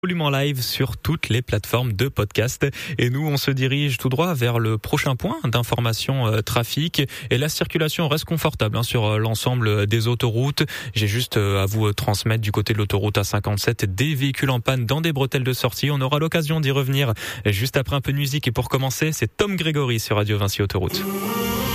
Absolument live sur toutes les plateformes de podcast. Et nous, on se dirige tout droit vers le prochain point d'information trafic. Et la circulation reste confortable sur l'ensemble des autoroutes. J'ai juste à vous transmettre du côté de l'autoroute A57 des véhicules en panne dans des bretelles de sortie. On aura l'occasion d'y revenir juste après un peu de musique. Et pour commencer, c'est Tom Grégory sur Radio Vinci Autoroute.